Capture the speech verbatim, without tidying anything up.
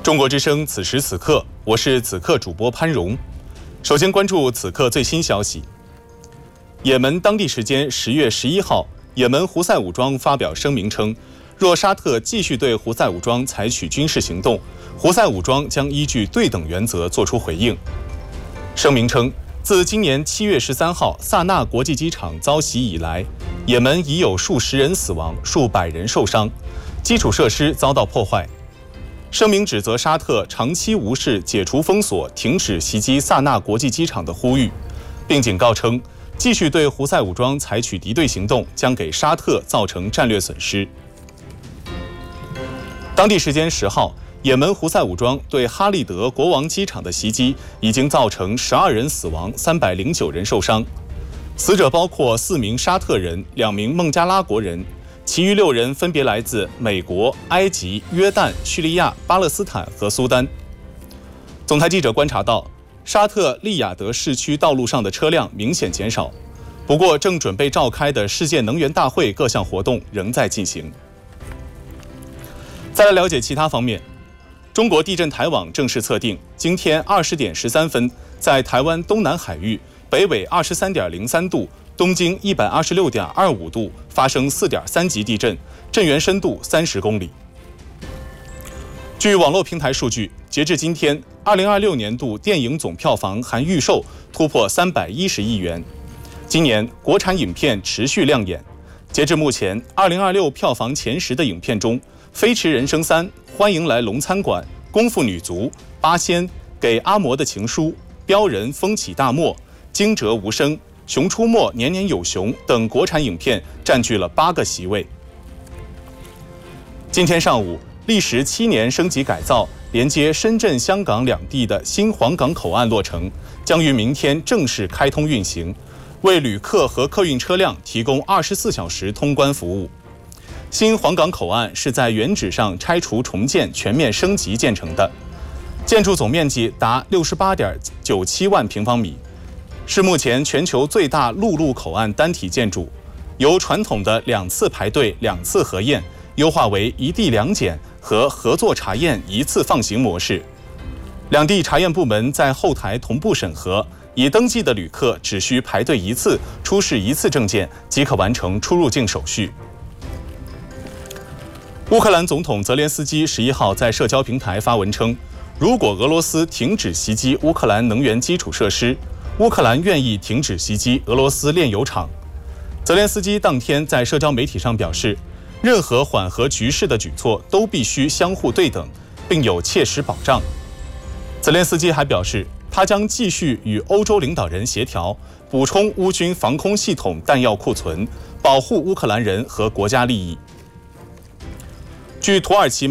中国之声此时此刻，我是此刻主播潘荣。首先关注此刻最新消息。也门当地时间十月十一号，也门胡塞武装发表声明称，若沙特继续对胡塞武装采取军事行动，胡塞武装将依据对等原则作出回应。声明称，自今年七月十三号萨那国际机场遭袭以来，也门已有数十人死亡，数百人受伤，基础设施遭到破坏。声明指责沙特长期无视解除封锁、停止袭击萨那国际机场的呼吁，并警告称，继续对胡塞武装采取敌对行动将给沙特造成战略损失。当地时间十号，也门胡塞武装对哈利德国王机场的袭击已经造成十二人死亡、三百零九人受伤，死者包括四名沙特人、两名孟加拉国人。其余六人分别来自美国、埃及、约旦、叙利亚、巴勒斯坦和苏丹。总台记者观察到，沙特利雅得市区道路上的车辆明显减少，不过正准备召开的世界能源大会各项活动仍在进行。再来了解其他方面，中国地震台网正式测定，今天二十点十三分，在台湾东南海域北纬二十三点零三度。东经一百二十六点二五度发生四点三级地震，震源深度三十公里。据网络平台数据，截至今天，二零二六年度电影总票房含预售突破三百一十亿元。今年国产影片持续亮眼，截至目前，二零二六票房前十的影片中，《飞驰人生三》、《欢迎来龙餐馆》、《功夫女足》、《八仙》、《给阿嬷的情书》、《标人》、《风起大漠》、《惊蛰无声》、《熊出没》、年年有熊等国产影片占据了八个席位。今天上午，历时七年升级改造、连接深圳、香港两地的新黄港口岸落成，将于明天正式开通运行，为旅客和客运车辆提供二十四小时通关服务。新黄港口岸是在原址上拆除重建、全面升级建成的，建筑总面积达六十八点九七万平方米。是目前全球最大陆路口岸单体建筑，由传统的两次排队、两次核验，优化为一地两检和合作查验一次放行模式。两地查验部门在后台同步审核，已登记的旅客只需排队一次，出示一次证件即可完成出入境手续。乌克兰总统泽连斯基十一号在社交平台发文称，如果俄罗斯停止袭击乌克兰能源基础设施，乌克兰愿意停止袭击俄罗斯炼油厂。泽连斯基当天在社交媒体上表示，任何缓和局势的举措都必须相互对等，并有切实保障。泽连斯基还表示，他将继续与欧洲领导人协调，补充乌军防空系统弹药库存，保护乌克兰人和国家利益。据土耳其